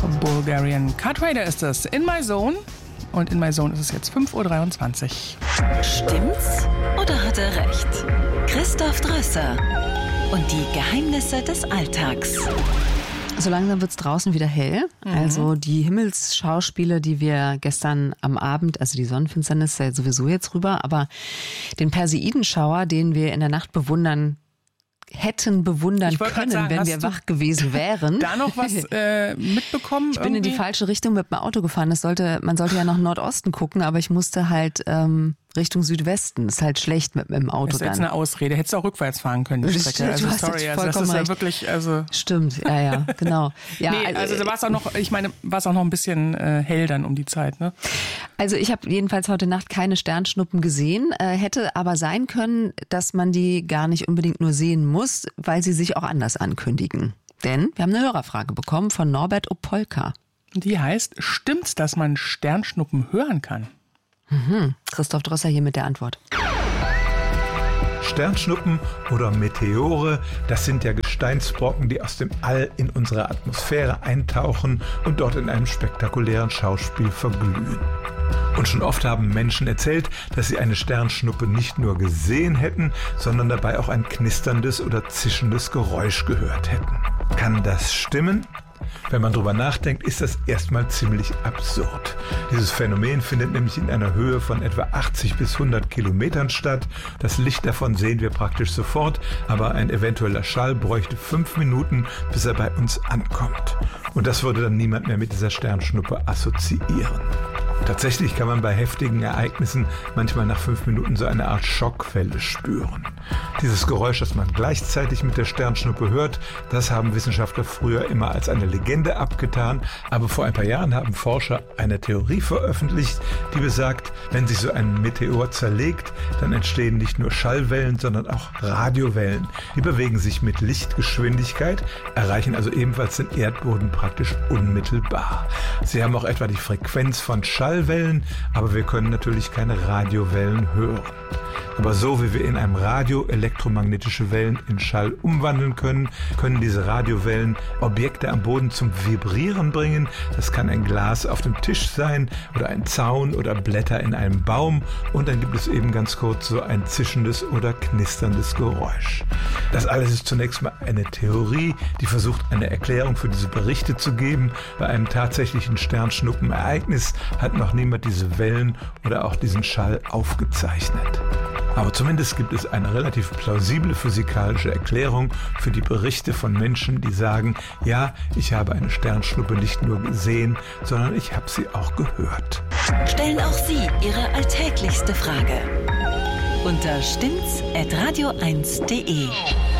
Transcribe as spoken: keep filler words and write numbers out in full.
Bulgarian Car Trader ist es. In My Zone. Und in My Zone ist es jetzt fünf Uhr dreiundzwanzig. Stimmt's oder hat er recht? Christoph Drösser und die Geheimnisse des Alltags. So langsam wird es draußen wieder hell. Mhm. Also die Himmelsschauspiele, die wir gestern am Abend, also die Sonnenfinsternis ist ja sowieso jetzt rüber, aber den Perseidenschauer, den wir in der Nacht bewundern hätten bewundern können, sagen, wenn wir wach gewesen wären. Da noch was äh, mitbekommen? Ich bin irgendwie? in die falsche Richtung mit dem Auto gefahren. Das sollte, man sollte ja nach Nordosten gucken, aber ich musste halt ähm, Richtung Südwesten. Das ist halt schlecht mit, mit dem Auto. Das ist dann. jetzt eine Ausrede. Hättest du auch rückwärts fahren können, die Strecke. Also sorry, also das ist ja wirklich... Also Stimmt, ja, ja, genau. Ja, nee, also da war es auch noch, ich meine, war es auch noch ein bisschen äh, hell dann um die Zeit, ne? Also ich habe jedenfalls heute Nacht keine Sternschnuppen gesehen, äh, hätte aber sein können, dass man die gar nicht unbedingt nur sehen muss, weil sie sich auch anders ankündigen. Denn wir haben eine Hörerfrage bekommen von Norbert Opolka. Die heißt, stimmt's, dass man Sternschnuppen hören kann? Mhm. Christoph Drösser hier mit der Antwort. Sternschnuppen oder Meteore, das sind ja Gesteinsbrocken, die aus dem All in unsere Atmosphäre eintauchen und dort in einem spektakulären Schauspiel verglühen. Und schon oft haben Menschen erzählt, dass sie eine Sternschnuppe nicht nur gesehen hätten, sondern dabei auch ein knisterndes oder zischendes Geräusch gehört hätten. Kann das stimmen? Wenn man drüber nachdenkt, ist das erstmal ziemlich absurd. Dieses Phänomen findet nämlich in einer Höhe von etwa achtzig bis hundert Kilometern statt. Das Licht davon sehen wir praktisch sofort, aber ein eventueller Schall bräuchte fünf Minuten, bis er bei uns ankommt. Und das würde dann niemand mehr mit dieser Sternschnuppe assoziieren. Tatsächlich kann man bei heftigen Ereignissen manchmal nach fünf Minuten so eine Art Schockwelle spüren. Dieses Geräusch, das man gleichzeitig mit der Sternschnuppe hört, das haben Wissenschaftler früher immer als eine Legende abgetan. Aber vor ein paar Jahren haben Forscher eine Theorie veröffentlicht, die besagt, wenn sich so ein Meteor zerlegt, dann entstehen nicht nur Schallwellen, sondern auch Radiowellen. Die bewegen sich mit Lichtgeschwindigkeit, erreichen also ebenfalls den Erdboden praktisch unmittelbar. Sie haben auch etwa die Frequenz von Schallwellen, aber wir können natürlich keine Radiowellen hören. Aber so wie wir in einem Radio elektromagnetische Wellen in Schall umwandeln können, können diese Radiowellen Objekte am Boden zum Vibrieren bringen. Das kann ein Glas auf dem Tisch sein oder ein Zaun oder Blätter in einem Baum. Und dann gibt es eben ganz kurz so ein zischendes oder knisterndes Geräusch. Das alles ist zunächst mal eine Theorie, die versucht, eine Erklärung für diese Berichte zu geben. Bei einem tatsächlichen Sternschnuppenereignis hat noch niemand diese Wellen oder auch diesen Schall aufgezeichnet. Aber zumindest gibt es eine relativ plausible physikalische Erklärung für die Berichte von Menschen, die sagen, ja, ich habe eine Sternschnuppe nicht nur gesehen, sondern ich habe sie auch gehört. Stellen auch Sie Ihre alltäglichste Frage unter stimmt's at radio eins punkt de.